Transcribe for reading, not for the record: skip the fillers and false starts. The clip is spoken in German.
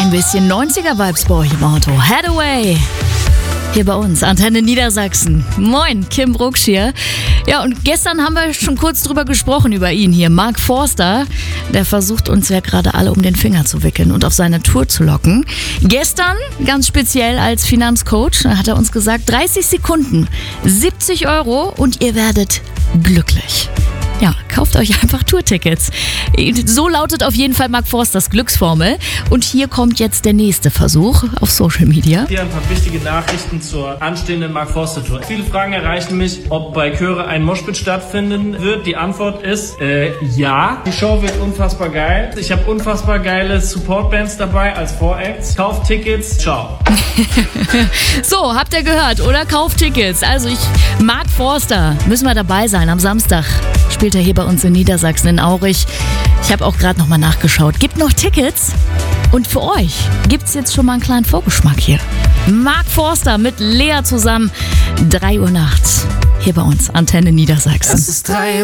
Ein bisschen 90er-Vibes bei euch im Auto. Hathaway. Hier bei uns, Antenne Niedersachsen. Moin, Kim Brucksch hier. Ja, und gestern haben wir schon kurz drüber gesprochen, über ihn hier. Mark Forster, der versucht uns ja gerade alle um den Finger zu wickeln und auf seine Tour zu locken. Gestern, ganz speziell als Finanzcoach, hat er uns gesagt, 30 Sekunden, 70 € und ihr werdet glücklich. Ja, kauft euch einfach Tourtickets. So lautet auf jeden Fall Mark Forsters Glücksformel. Und hier kommt jetzt der nächste Versuch auf Social Media. Hier ein paar wichtige Nachrichten zur anstehenden Mark Forster Tour. Viele Fragen erreichen mich, ob bei Chöre ein Moshpit stattfinden wird. Die Antwort ist ja. Die Show wird unfassbar geil. Ich habe unfassbar geile Supportbands dabei als Voracts. Kauft Tickets. Ciao. So, habt ihr gehört, oder? Kauft Tickets. Also Mark Forster, müssen wir dabei sein am Samstag. Spielt er hier bei uns in Niedersachsen in Aurich. Ich habe auch gerade nochmal nachgeschaut. Gibt noch Tickets? Und für euch gibt es jetzt schon mal einen kleinen Vorgeschmack hier. Mark Forster mit Lea zusammen. 3 Uhr nachts. Hier bei uns, Antenne Niedersachsen. Es ist 3 Uhr.